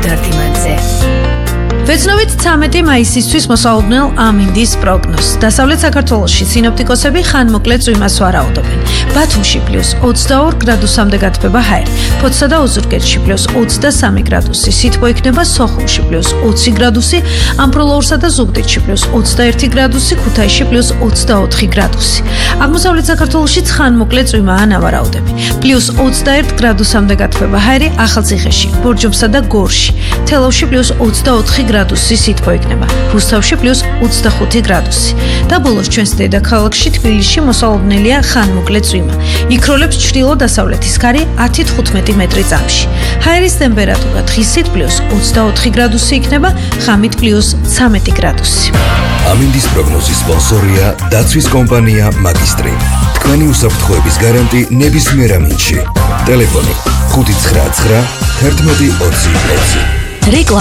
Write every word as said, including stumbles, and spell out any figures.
გარდიმანზე. ვეცნობით ცამეტი მაისისთვის მოსალოდნელ ამინდის პროგნოზს. დასავლეთ საქართველოში სინოპტიკოსები ხანმოკლე წვიმას ვარაუდობენ. ბათუმში პლუს ოცდაორ გრადუსამდე გათბება ჰაერი, ფოთსა და ოზურგეთში პლუს ოცდასამი გრადუსი, სითბო იქნება სოხუმში პლუს ოცი გრადუსი, ამბროლაურსა და ზუგდიდში პლუს ოცდაერთი გრადუსი, ქუთაისში პლუს ოცდაოთხი გრადუსი. აღმოსავლეთ საქართველოში ხანმოკლე წვიმაა ნავარაუდები. პლუს ოცდაერთ გრადუსამდე გათბება ჰაერი ახალციხეში, ბორჯომსა და გორში, თელავში პლუს ოცდაოთხი გრადუსი სითბო იქნება, რუსთავში პლუს ოცდახუთი გრადუსი. და ბოლოს ჩვენს დედაქალაქში თბილისში მოსალოდნელია ხანმოკლე წვიმა. იქროლებს ჩრდილო-დასავლეთის ქარი ათი თხუთმეტი მეტრი წამში. ჰაერის ტემპერატურა დღისით პლუს ოცდაოთხი გრადუსი იქნება, ღამით პლუს ცამეტი გრადუსი. ამინდის პროგნოზის სპონსორია დაცვის კომპანია მაგისტრი. თქვენი უსაფრთხოების გარანტი ნებისმიერ ამინდში. ტელეფონი ხუთი ცხრა ცხრა ერთმეტი ოცი ოცი.